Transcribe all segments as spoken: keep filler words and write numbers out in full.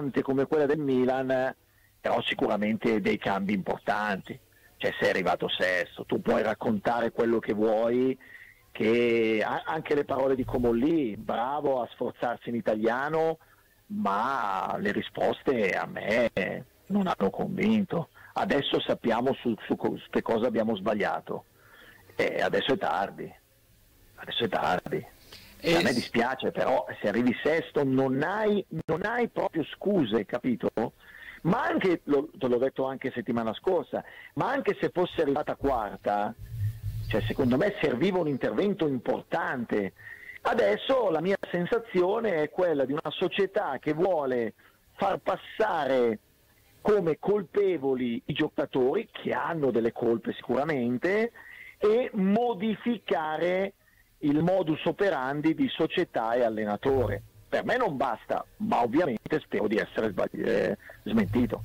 dominante come quella del Milan, però sicuramente dei cambi importanti. Cioè, sei arrivato sesto, tu puoi raccontare quello che vuoi, che anche le parole di Comolli, bravo a sforzarsi in italiano, ma le risposte a me non hanno convinto. Adesso sappiamo su, su, su che cosa abbiamo sbagliato, e adesso è tardi, adesso è tardi. E... a me dispiace, però se arrivi sesto non hai, non hai proprio scuse, capito? Ma anche, lo, te l'ho detto anche settimana scorsa, ma anche se fosse arrivata quarta, cioè secondo me serviva un intervento importante. Adesso la mia sensazione è quella di una società che vuole far passare come colpevoli i giocatori, che hanno delle colpe sicuramente, e modificare il modus operandi di società e allenatore. Per me non basta, ma ovviamente spero di essere sbagli- eh, smentito.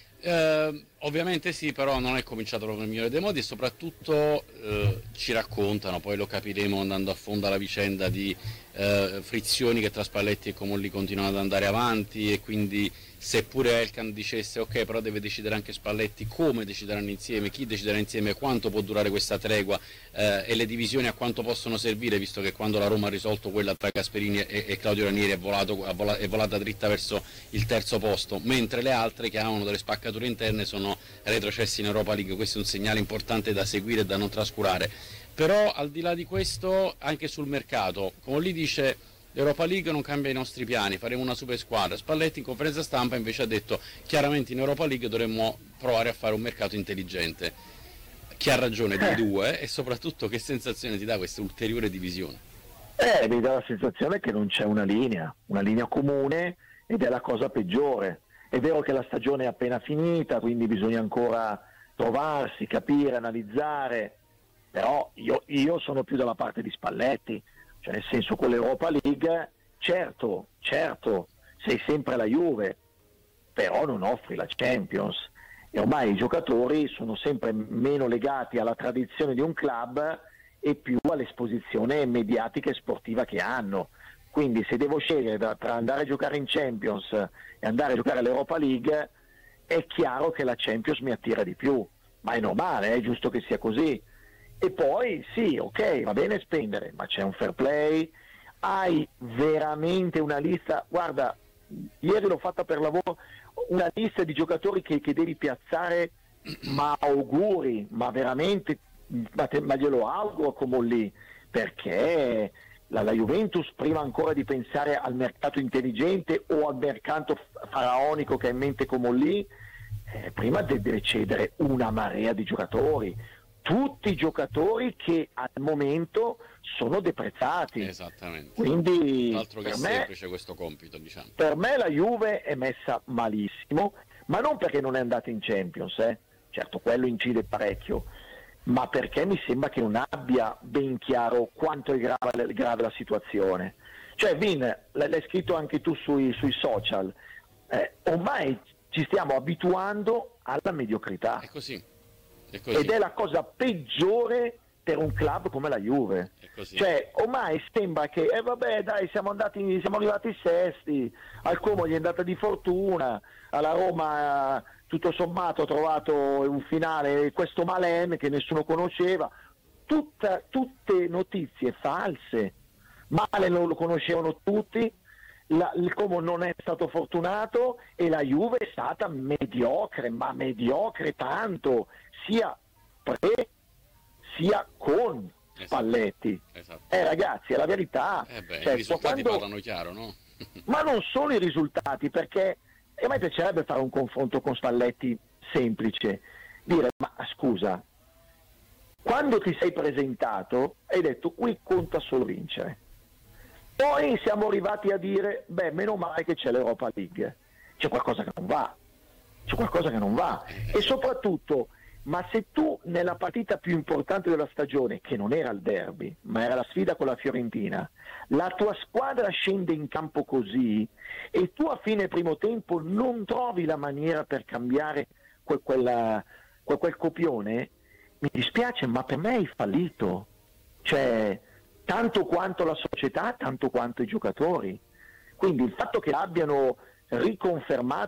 Eh, ovviamente sì, però non è cominciato proprio nel migliore dei modi, e soprattutto eh, ci raccontano, poi lo capiremo andando a fondo alla vicenda, di eh, frizioni che tra Spalletti e Comolli continuano ad andare avanti, e quindi seppure Elkann dicesse ok, però deve decidere anche Spalletti come decideranno insieme, chi deciderà insieme, quanto può durare questa tregua eh, e le divisioni a quanto possono servire, visto che quando la Roma ha risolto quella tra Gasperini e, e Claudio Ranieri è, volato, è volata dritta verso il terzo posto, mentre le altre, che avevano delle spaccature interne, sono retrocessi in Europa League. Questo è un segnale importante da seguire e da non trascurare. Però al di là di questo, anche sul mercato, come lì dice, l'Europa League non cambia i nostri piani, faremo una super squadra. Spalletti in conferenza stampa invece ha detto chiaramente in Europa League dovremmo provare a fare un mercato intelligente. Chi ha ragione dei due, e soprattutto che sensazione ti dà questa ulteriore divisione? Eh, mi dà la sensazione che non c'è una linea, una linea comune, ed è la cosa peggiore. È vero che la stagione è appena finita, quindi bisogna ancora trovarsi, capire, analizzare, però io, io sono più dalla parte di Spalletti. Cioè, nel senso, con l'Europa League, certo, certo, sei sempre la Juve, però non offri la Champions, e ormai i giocatori sono sempre meno legati alla tradizione di un club e più all'esposizione mediatica e sportiva che hanno. Quindi se devo scegliere da, tra andare a giocare in Champions e andare a giocare all'Europa League, è chiaro che la Champions mi attira di più, ma è normale, è giusto che sia così. E poi sì, ok, va bene spendere, ma c'è un fair play, hai veramente una lista, guarda, ieri l'ho fatta per lavoro, una lista di giocatori che, che devi piazzare, ma auguri, ma veramente, ma, te, ma glielo auguro come lì, perché la, la Juventus, prima ancora di pensare al mercato intelligente o al mercato faraonico che ha in mente come lì, eh, prima deve cedere una marea di giocatori, tutti giocatori che al momento sono deprezzati. Esattamente. Quindi altro che per semplice me, questo compito, diciamo. Per me la Juve è messa malissimo, ma non perché non è andata in Champions, eh. Certo, quello incide parecchio, ma perché mi sembra che non abbia ben chiaro quanto è grave, grave la situazione. Cioè, Vin, l'hai scritto anche tu sui, sui social, eh, ormai ci stiamo abituando alla mediocrità. È così. È così. Ed è la cosa peggiore per un club come la Juve. Cioè, ormai sembra che eh vabbè dai, siamo andati, siamo arrivati sesti, al Como gli è andata di fortuna, alla Roma tutto sommato ha trovato un finale, questo Malem che nessuno conosceva, Tutta, tutte notizie false. Male non lo conoscevano tutti, la, il Como non è stato fortunato e la Juve è stata mediocre, ma mediocre tanto, sia pre sia con Spalletti. Esatto. Eh ragazzi, è la verità. Eh beh, cioè, i risultati quando... parlano chiaro, no? Ma non solo i risultati, perché a me piacerebbe fare un confronto con Spalletti semplice, dire ma scusa, quando ti sei presentato hai detto qui conta solo vincere, poi siamo arrivati a dire beh meno male che c'è l'Europa League, c'è qualcosa che non va, c'è qualcosa che non va e soprattutto, ma se tu nella partita più importante della stagione, che non era il derby ma era la sfida con la Fiorentina, la tua squadra scende in campo così e tu a fine primo tempo non trovi la maniera per cambiare quel, quella, quel, quel copione, mi dispiace, ma per me hai fallito, cioè tanto quanto la società, tanto quanto i giocatori. Quindi il fatto che abbiano riconfermato